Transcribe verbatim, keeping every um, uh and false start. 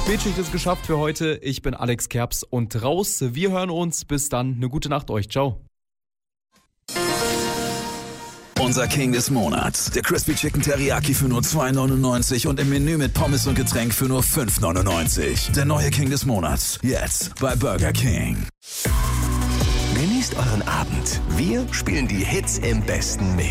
Spätschicht ist geschafft für heute. Ich bin Alex Kerps und raus. Wir hören uns. Bis dann. Eine gute Nacht euch. Ciao. Unser King des Monats. Der Crispy Chicken Teriyaki für nur zwei neunundneunzig und im Menü mit Pommes und Getränk für nur fünf neunundneunzig. Der neue King des Monats. Jetzt bei Burger King. Genießt euren Abend. Wir spielen die Hits im besten Mix.